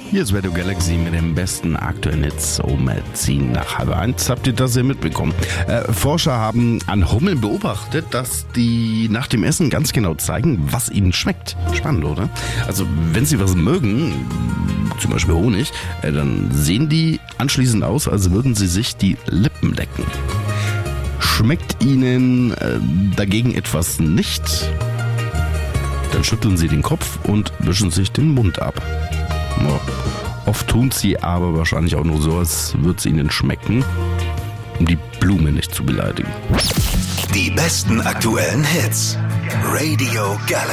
Hier ist Radio Galaxy mit dem besten aktuellen Hits um 10 nach 12:30. Habt ihr das ja mitbekommen? Forscher haben an Hummeln beobachtet, dass die nach dem Essen ganz genau zeigen, was ihnen schmeckt. Spannend, oder? Also wenn sie was mögen, zum Beispiel Honig, dann sehen die anschließend aus, als würden sie sich die Lippen lecken. Schmeckt ihnen dagegen etwas nicht, dann schütteln sie den Kopf und wischen sich den Mund ab. Oft tun sie aber wahrscheinlich auch nur so, als würde es ihnen schmecken, um die Blume nicht zu beleidigen. Die besten aktuellen Hits. Radio Galaxy.